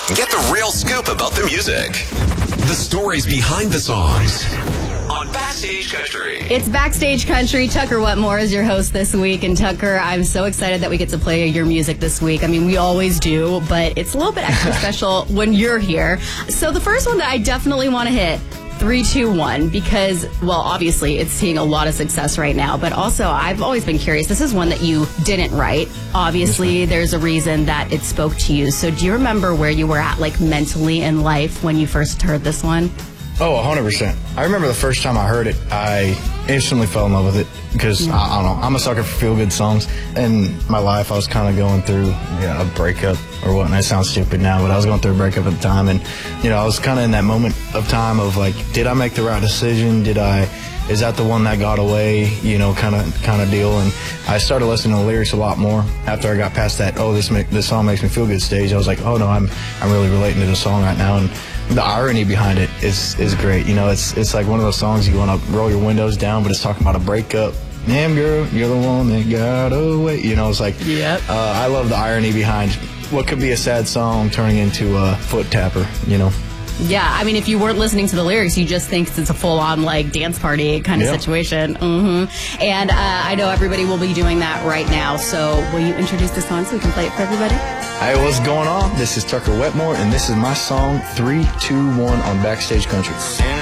Get the real scoop about the music. The stories behind the songs. On Backstage Country. It's Backstage Country. Tucker Wetmore is your host this week. And Tucker, I'm so excited that we get to play your music this week. I mean, we always do, but it's a little bit extra special when you're here. So the first one that I definitely want to hit, 3, 2, 1, because, well, obviously it's seeing a lot of success right now, but also I've always been curious. This is one that you didn't write. Obviously, there's a reason that it spoke to you. So do you remember where you were at, like, mentally in life when you first heard this one? Oh, 100%. I remember the first time I heard it, I instantly fell in love with it because, I don't know, I'm a sucker for feel-good songs. In my life, I was kind of going through a breakup or whatnot. It sounds stupid now, but I was going through a breakup at the time. And, I was kind of in that moment of time of, like, did I make the right decision? Is that the one that got away, kind of deal? And I started listening to the lyrics a lot more after I got past that, this song makes me feel good stage. I was like, oh, no, I'm really relating to the song right now. And the irony behind it is great. It's like one of those songs you want to roll your windows down, but it's talking about a breakup. Damn, girl, you're the one that got away. It's like, yep. I love the irony behind what could be a sad song turning into a foot tapper, Yeah, I mean, if you weren't listening to the lyrics, you just think it's a full-on, like, dance party kind of situation. Mm-hmm. And I know everybody will be doing that right now, so will you introduce the song so we can play it for everybody? Hey, what's going on? This is Tucker Wetmore, and this is my song, 3, 2, 1 on Backstage Country.